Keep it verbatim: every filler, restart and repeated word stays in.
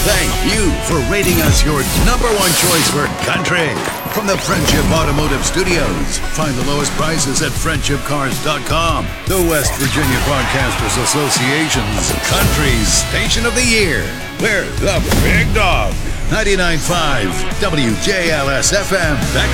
Thank you for rating us your number one choice for country. From the Friendship Automotive Studios, find the lowest prices at friendship cars dot com. The West Virginia Broadcasters Association's Country Station of the Year. We're the Big Dog. ninety-nine point five W J L S F M.